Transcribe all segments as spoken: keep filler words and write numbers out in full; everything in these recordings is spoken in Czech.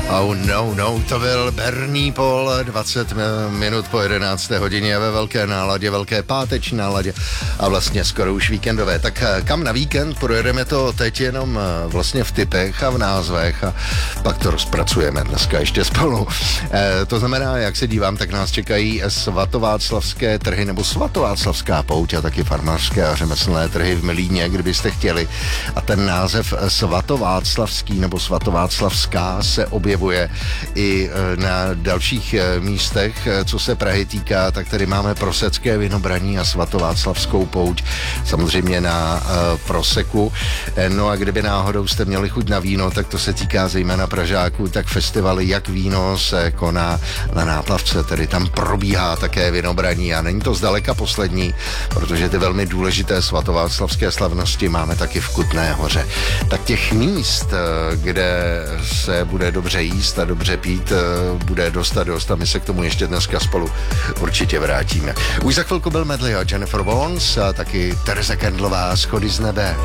Oh no, no, to byl Bernie Paul, dvacet minut po jedenácté hodině ve velké náladě, velké páteční náladě a vlastně skoro už víkendové. Tak kam na víkend? Projedeme to teď jenom vlastně v tipech a v názvech a pak to rozpracujeme dneska ještě spolu. E, to znamená, jak se dívám, tak nás čekají svatováclavské trhy nebo svatováclavská pouť a taky farmářské a řemeslné trhy v Milíně, kdybyste chtěli. A ten název svatováclavský nebo svatováclavská se objevuje i na dalších místech, co se Prahy týká, tak tady máme Prosecké vinobraní a svatováclavskou pouť, samozřejmě na uh, Proseku. No a kdyby náhodou jste měli chuť na víno, tak to se týká zejména Pražáků, tak festivaly Jak víno se koná na Náplavce, tedy tam probíhá také vinobraní a není to zdaleka poslední, protože ty velmi důležité svatováclavské slavnosti máme taky v Kutné Hoře. Tak těch míst, kde se bude dobře jíst a dobře pít, bude dost a dost a my se k tomu ještě dneska spolu určitě vrátíme. Už za chvilku byl medley a Jennifer Warnes a taky Tereza Kendlová, Schody z nebe.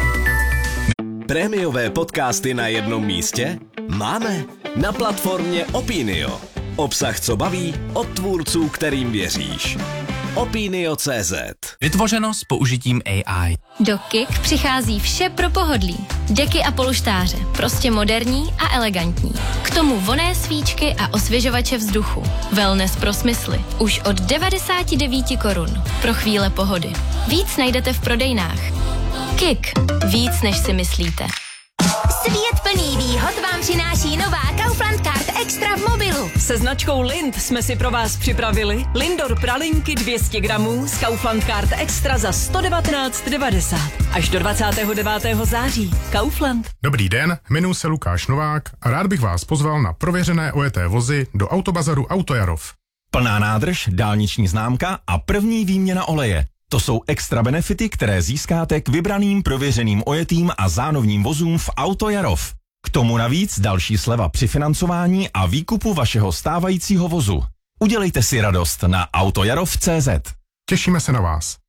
Prémiové podcasty na jednom místě? Máme na platformě Opinio. Obsah, co baví, od tvůrců, kterým věříš. Opinio tečka cé zet. Vytvořeno s použitím A I. Do Kik přichází vše pro pohodlí. Deky a polštáře, prostě moderní a elegantní. K tomu vonné svíčky a osvěžovače vzduchu. Wellness pro smysly. Už od devadesát devět korun. Pro chvíle pohody. Víc najdete v prodejnách. Kik. Víc, než si myslíte. Svět plný výhod vám přináší nová Kaufland Card Extra v mobilu. Se značkou Lind jsme si pro vás připravili Lindor pralinky dvě stě gramů z Kaufland Card Extra za sto devatenáct devadesát. Až do dvacátého devátého září. Kaufland. Dobrý den, jmenuji se Lukáš Novák a rád bych vás pozval na prověřené ojeté vozy do Autobazaru Autojarov. Plná nádrž, dálniční známka a první výměna oleje. To jsou extra benefity, které získáte k vybraným prověřeným ojetým a zánovním vozům v Autojarov. K tomu navíc další sleva při financování a výkupu vašeho stávajícího vozu. Udělejte si radost na autojarov tečka cé zet. Těšíme se na vás.